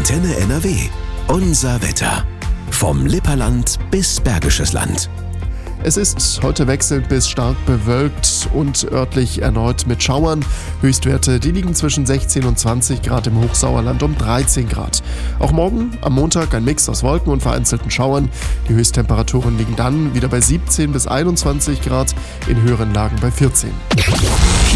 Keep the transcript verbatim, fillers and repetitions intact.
Antenne N R W. Unser Wetter. Vom Lipperland bis Bergisches Land. Es ist heute wechselnd bis stark bewölkt und örtlich erneut mit Schauern. Höchstwerte, die liegen zwischen sechzehn und zwanzig Grad im Hochsauerland um dreizehn Grad. Auch morgen am Montag ein Mix aus Wolken und vereinzelten Schauern. Die Höchsttemperaturen liegen dann wieder bei siebzehn bis einundzwanzig Grad, in höheren Lagen bei vierzehn.